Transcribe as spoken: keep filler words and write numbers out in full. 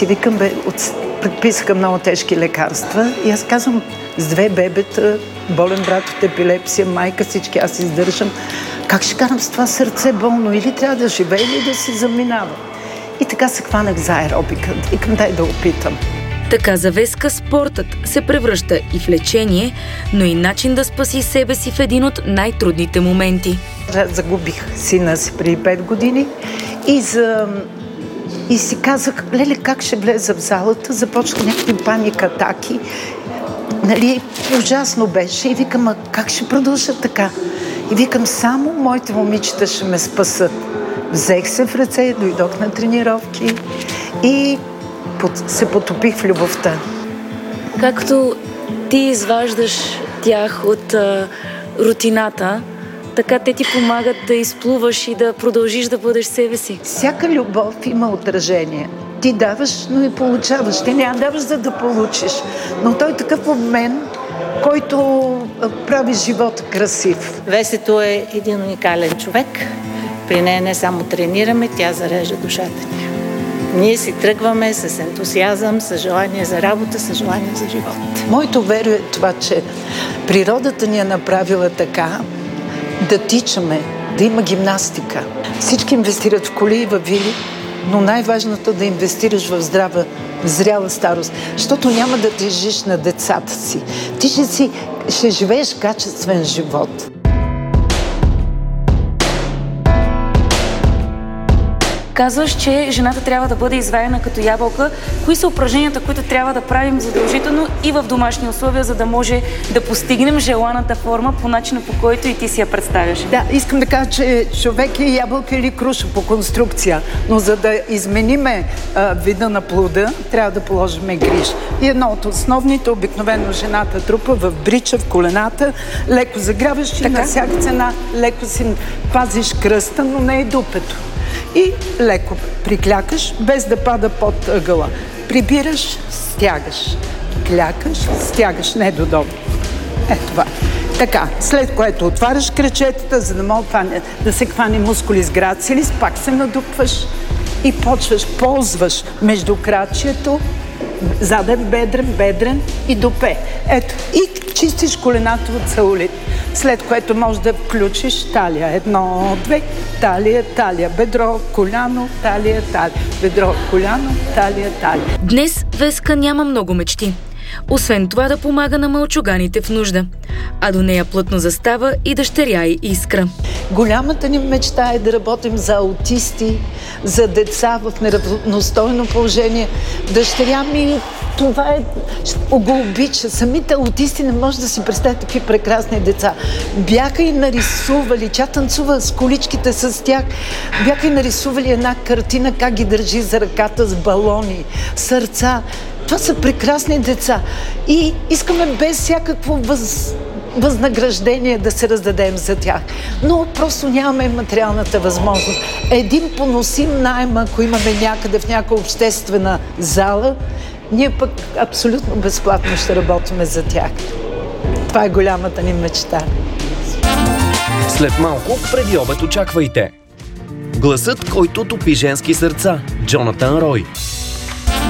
си викам, бе, от... предписаха много тежки лекарства и аз казвам, с две бебета, болен брат от епилепсия, майка, всички аз издържам. Как ще карам с това сърце болно? Или трябва да живея, или да се заминава? И така се хванах за аеробика. Викам, дай да опитам. Така за Веска спортът се превръща и в лечение, но и начин да спаси себе си в един от най-трудните моменти. Загубих сина си преди пет години и, за... и си казах, леле, как ще влеза в залата? Започнаха някакви паника атаки. Нали, ужасно беше. И викам, а как ще продължа така? И викам, само моите момичета ще ме спасат. Взех се в ръце, дойдох на тренировки и се потопих в любовта. Както ти изваждаш тях от а, рутината, така те ти помагат да изплуваш и да продължиш да бъдеш себе си. Всяка любов има отражение. Ти даваш, но и получаваш. Ти няма даваш, за да получиш. Но той е такъв обмен, който прави живота красив. Весето е един уникален човек. При нея не само тренираме, тя зарежда душата ни. Ние си тръгваме с ентусиазъм, с желание за работа, с желание за живот. Моето веро е това, че природата ни е направила така да тичаме, да има гимнастика. Всички инвестират в коли и в вили, но най-важното е да инвестираш в здрава, зряла старост, защото няма да тежиш на децата си. Ти ще, си, ще живееш качествен живот. Казваш, че жената трябва да бъде изваяна като ябълка. Кои са упражненията, които трябва да правим задължително и в домашни условия, за да може да постигнем желаната форма по начина, по който и ти си я представяш? Да, искам да кажа, че човек е ябълка или круша по конструкция, но за да измениме а, вида на плода, трябва да положим гриж. И едно от основните, обикновено жената трупа в брича, в колената, леко загряваш и на всяка цена леко си пазиш кръста, но не и дупето. И леко приклякаш, без да пада под ъгъла. Прибираш, стягаш. Клякаш, стягаш, не додолу. Е това. Така, след което отваряш крачетата, за да може да се хване мускули с грацилис, пак се надупваш и почваш, ползваш между крачието, заден бедрен, бедрен и допе. Ето, и чистиш колената от целулит. След което можеш да включиш талия. Едно, две, талия, талия, бедро, коляно, талия, талия, бедро, коляно, талия, талия. Днес Веска няма много мечти. Освен това да помага на мълчуганите в нужда. А до нея плътно застава и дъщеря й Искра. Голямата ни мечта е да работим за аутисти, за деца в неравностойно положение. Дъщеря ми това е, го обича. Самите аутисти не може да си представят такива прекрасни деца. Бяха и нарисували, тя танцува с количките с тях, бяха и нарисували една картина, как ги държи за ръката с балони, сърца. Това са прекрасни деца. И искаме без всякакво въз... възнаграждение да се раздадем за тях. Но просто нямаме материалната възможност. Един поносим наем, ако имаме някъде в някаква обществена зала, ние пък абсолютно безплатно ще работиме за тях. Това е голямата ни мечта. След малко, преди обед очаквайте. Гласът, който топи женски сърца. Джонатан Рой.